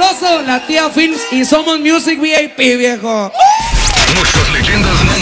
Hermoso, la tía Films y Somos Music VIP, viejo. Nuestras leyendas no